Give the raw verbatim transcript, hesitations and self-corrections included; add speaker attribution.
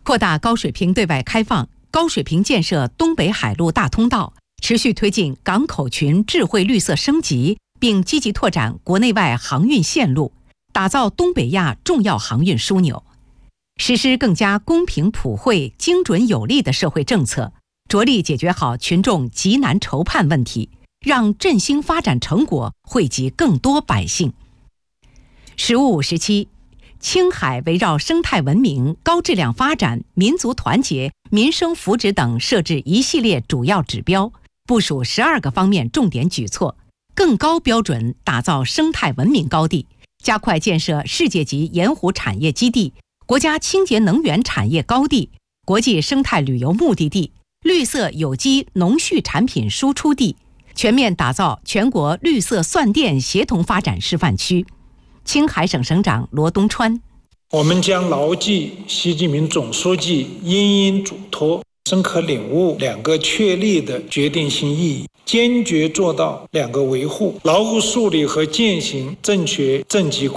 Speaker 1: 扩大高水平对外开放，高水平建设东北海陆大通道，持续推进港口群智慧绿色升级，并积极拓展国内外航运线路，打造东北亚重要航运枢纽。实施更加公平普惠、精准有力的社会政策，着力解决好群众急难愁盼问题，让振兴发展成果惠及更多百姓。十五五十七，青海围绕生态文明、高质量发展、民族团结、民生福祉等设置一系列主要指标，部署十二个方面重点举措，更高标准打造生态文明高地，加快建设世界级盐湖产业基地、国家清洁能源产业高地、国际生态旅游目的地、绿色有机农畜产品输出地，全面打造全国绿色蒜电协同发展示范区。青海省省长罗东川：
Speaker 2: 我们将牢记习近平总书记殷殷嘱托，深刻领悟两个确立的决定性意义，坚决做到两个维护，牢固树立和践行正确政绩